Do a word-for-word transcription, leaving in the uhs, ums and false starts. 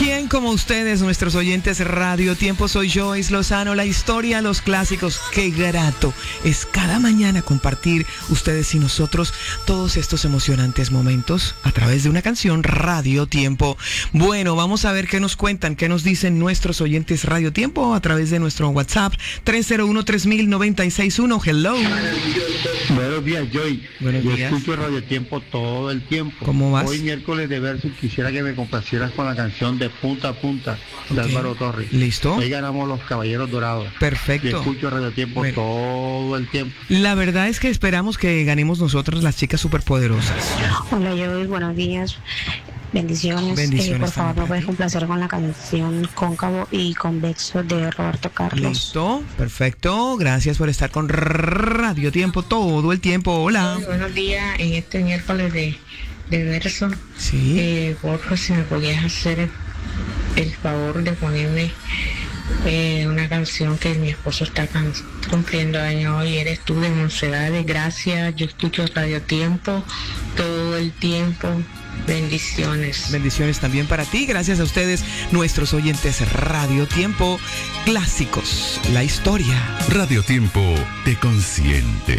¿Quién como ustedes, nuestros oyentes Radio Tiempo? Soy Joyce Lozano, la historia, los clásicos. Qué grato es cada mañana compartir ustedes y nosotros todos estos emocionantes momentos a través de una canción Radio Tiempo. Bueno, vamos a ver qué nos cuentan, qué nos dicen nuestros oyentes Radio Tiempo a través de nuestro WhatsApp tres cero uno, tres mil, noventa y seis uno. Hello. Buenos días, Joy. Buenos Yo días. escucho Radio Tiempo todo el tiempo. ¿Cómo vas? Hoy miércoles de verso quisiera que me complacieras con la canción de Punta a Punta de Ok. Álvaro Torres. ¿Listo? Hoy ganamos los Caballeros Dorados. Perfecto. Yo escucho Radio Tiempo Bueno. todo el tiempo. La verdad es que esperamos que ganemos nosotras las chicas superpoderosas. Hola, Joy, buenos días. Bendiciones. Bendiciones Eh, por favor, también me puedes para ti. complacer con la canción Cóncavo y Convexo de Roberto Carlos. Listo, perfecto. Gracias por estar con Radio Tiempo todo el tiempo. Hola. Buenos días, en este miércoles de, de verso, Sí. eh, porfa, si me podías hacer el, el favor de ponerme eh, una canción que mi esposo está can- cumpliendo año hoy. Eres tú de Monsedades, gracias. Yo escucho Radio Tiempo todo el tiempo. Bendiciones. Bendiciones también para ti. Gracias a ustedes, nuestros oyentes Radio Tiempo, clásicos, la historia. Radio Tiempo te consiente.